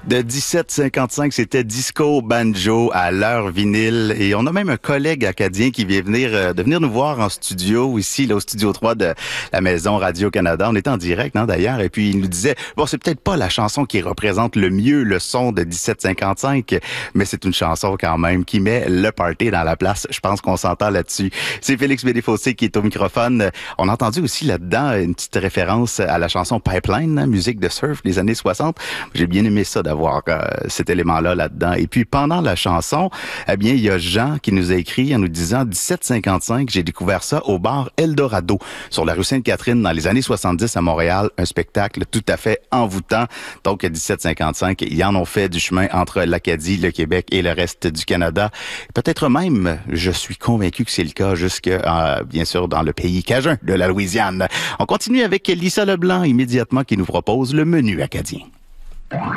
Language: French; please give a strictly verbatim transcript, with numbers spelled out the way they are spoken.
De dix-sept cinquante-cinq, c'était disco banjo à l'heure vinyle. Et on a même un collègue acadien qui vient venir, euh, de venir nous voir en studio, ici, là, au studio trois de la Maison Radio-Canada. On était en direct, non, d'ailleurs. Et puis, il nous disait, bon, c'est peut-être pas la chanson qui représente le mieux le son de dix-sept cinquante-cinq, mais c'est une chanson quand même qui met le party dans la place. Je pense qu'on s'entend là-dessus. C'est Félix Bédé-Fossé qui est au microphone. On a entendu aussi là-dedans une petite référence à la chanson Pipeline, hein, musique de surf des années soixante. J'ai bien aimé ça d'avoir euh, cet élément-là là-dedans. Et puis, pendant la chanson, eh bien, il y a Jean qui nous a écrit en nous disant « dix-sept cinquante-cinq, j'ai découvert ça au bar Eldorado, sur la rue Sainte-Catherine, dans les années soixante-dix à Montréal. Un spectacle tout à fait envoûtant. » Donc, à dix-sept cinquante-cinq, ils en ont fait du chemin entre l'Acadie, le Québec et le reste du Canada. Peut-être même, je suis convaincu que c'est le cas jusque, euh, bien sûr, dans le pays cajun de la Louisiane. On continue avec Lisa Leblanc, immédiatement, qui nous propose le menu acadien.